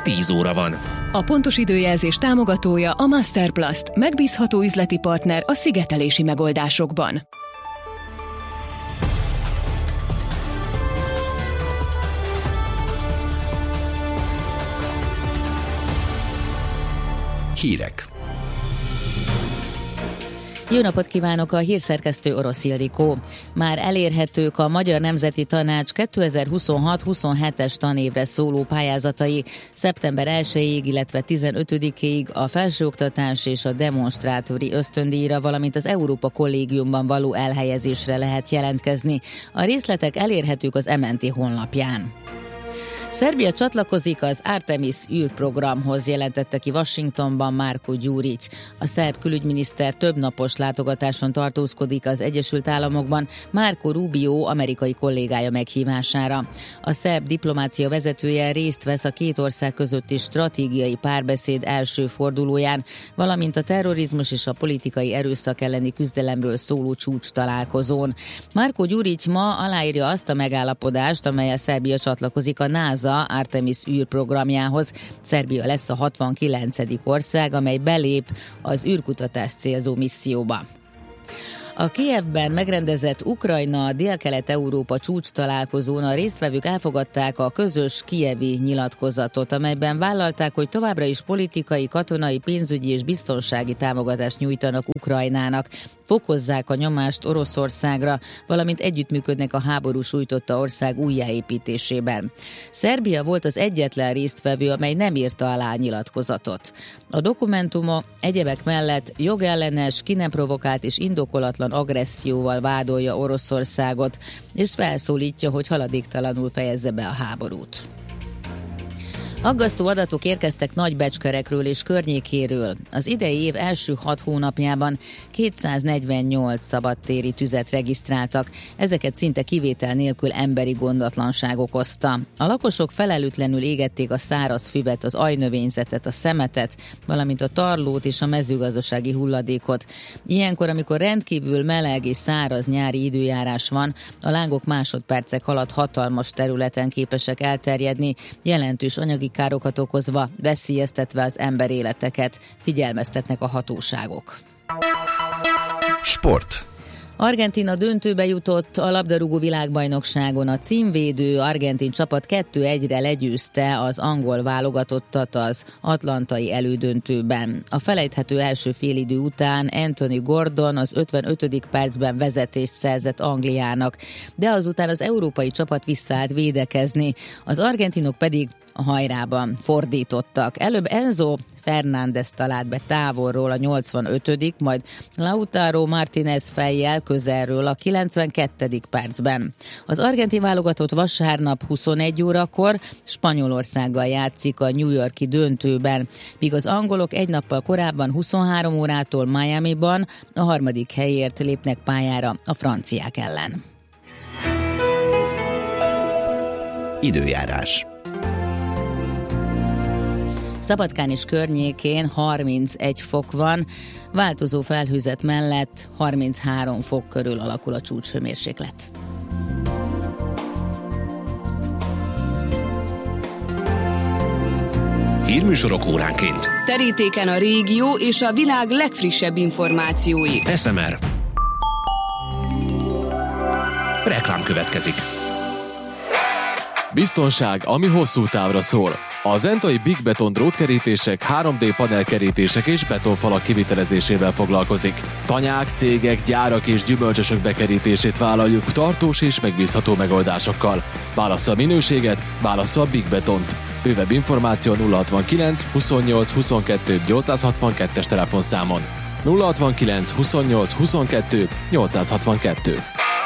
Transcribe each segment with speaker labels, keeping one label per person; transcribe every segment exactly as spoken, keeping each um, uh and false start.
Speaker 1: tíz óra van.
Speaker 2: A pontos időjelzés támogatója a Masterplast, megbízható üzleti partner a szigetelési megoldásokban.
Speaker 3: Hírek.
Speaker 4: Jó napot kívánok, a hírszerkesztő Orosz Ildikó. Már elérhetők a Magyar Nemzeti Tanács kétezer-huszonhat huszonhetes tanévre szóló pályázatai. Szeptember elsejéig, illetve tizenötödikéig a felsőoktatás és a demonstrátori ösztöndíjra, valamint az Európa Kollégiumban való elhelyezésre lehet jelentkezni. A részletek elérhetők az em en té honlapján. Szerbia csatlakozik az Artemis űrprogramhoz, jelentette ki Washingtonban Marko Gyuric. A szerb külügyminiszter többnapos látogatáson tartózkodik az Egyesült Államokban Marco Rubio amerikai kollégája meghívására. A szerb diplomácia vezetője részt vesz a két ország közötti stratégiai párbeszéd első fordulóján, valamint a terrorizmus és a politikai erőszak elleni küzdelemről szóló csúcs találkozón. Marko Gyuric ma aláírja azt a megállapodást, amellyel Szerbia csatlakozik a NASA Artemis űrprogramjához. Szerbia lesz a hatvankilencedik ország, amely belép az űrkutatást célzó misszióba. A Kijevben megrendezett Ukrajna Dél-Kelet-Európa csúcs találkozón a résztvevők elfogadták a közös kijevi nyilatkozatot, amelyben vállalták, hogy továbbra is politikai, katonai, pénzügyi és biztonsági támogatást nyújtanak Ukrajnának, fokozzák a nyomást Oroszországra, valamint együttműködnek a háború sújtotta ország újjáépítésében. Szerbia volt az egyetlen résztvevő, amely nem írta alá a nyilatkozatot. A dokumentuma egyebek mellett jogellenes, ki nem provokált és indokolatlan agresszióval vádolja Oroszországot, és felszólítja, hogy haladéktalanul fejezze be a háborút. Aggasztó adatok érkeztek Nagybecskerekről és környékéről. Az idei év első hat hónapjában kétszáznegyvennyolc szabadtéri tüzet regisztráltak, ezeket szinte kivétel nélkül emberi gondatlanság okozta. A lakosok felelőtlenül égették a száraz füvet, az ajnövényzetet, a szemetet, valamint a tarlót és a mezőgazdasági hulladékot. Ilyenkor, amikor rendkívül meleg és száraz nyári időjárás van, a lángok másodpercek alatt hatalmas területen képesek elterjedni, jelentős anyagi károkat okozva, veszélyeztetve az emberéleteket, figyelmeztetnek a hatóságok.
Speaker 3: Sport.
Speaker 4: Argentína döntőbe jutott a labdarúgó világbajnokságon. A címvédő argentin csapat kettő egyre legyőzte az angol válogatottat az atlantai elődöntőben. A felejthető első félidő után Anthony Gordon az ötvenötödik percben vezetést szerzett Angliának, de azután az európai csapat visszaállt védekezni, az argentinok pedig a hajrában fordítottak. Előbb Enzo Fernández talált be távolról a nyolcvanötödik, majd Lautaro Martínez fejjel közelről a kilencvenkettedik percben. Az argentin válogatott vasárnap huszonegy órakor Spanyolországgal játszik a New York-i döntőben, míg az angolok egy nappal korábban huszonhárom órától Miamiban a harmadik helyért lépnek pályára a franciák ellen.
Speaker 3: Időjárás.
Speaker 4: Szabadkán és környékén harmincegy fok van, változó felhőzet mellett harminchárom fok körül alakul a csúcshőmérséklet.
Speaker 1: Hírműsorok óránként.
Speaker 2: Terítéken a régió és a világ legfrissebb információi.
Speaker 1: es em er. Reklám következik.
Speaker 5: Biztonság, ami hosszú távra szól. A zentai Big Beton drótkerítések, három dé panelkerítések és betonfalak kivitelezésével foglalkozik. Tanyák, cégek, gyárak és gyümölcsösök bekerítését vállaljuk tartós és megbízható megoldásokkal. Válassza a minőséget, válassza a Big Betont. Bővebb információ nulla hatvankilenc huszonnyolc huszonkettő nyolcszázhatvankettes telefonszámon. nulla hatvankilenc huszonnyolc huszonkettő nyolcszázhatvankettő.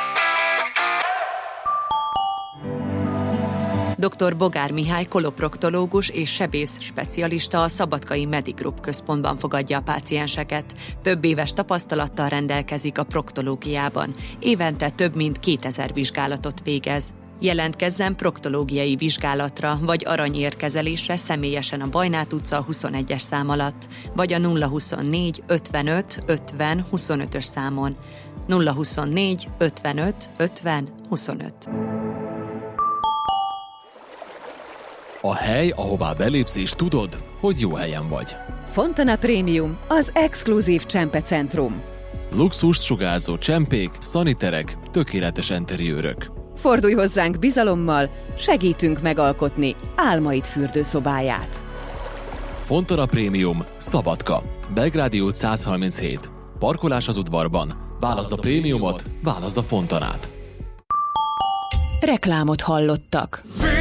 Speaker 6: doktor Bogár Mihály koloproktológus és sebész specialista a Szabadkai Medigroup központban fogadja a pácienseket. Több éves tapasztalattal rendelkezik a proktológiában. Évente több mint kétezer vizsgálatot végez. Jelentkezzen proktológiai vizsgálatra vagy aranyérkezelésre személyesen a Bajnát utca huszonegyes szám alatt, vagy a nulla huszonnégy ötvenöt ötven huszonötös számon. nulla huszonnégy ötvenöt ötven huszonöt.
Speaker 5: A hely, ahová belépsz és tudod, hogy jó helyen vagy.
Speaker 2: Fontana Premium, az exkluzív csempecentrum.
Speaker 5: Luxust sugárzó csempék, szaniterek, tökéletes enteriőrök.
Speaker 2: Fordulj hozzánk bizalommal, segítünk megalkotni álmaid fürdőszobáját.
Speaker 5: Fontana Premium, Szabadka, Belgrádi út száz harminchét. Parkolás az udvarban. Válaszd a prémiumot, válaszd a Fontanát.
Speaker 2: Reklámot hallottak.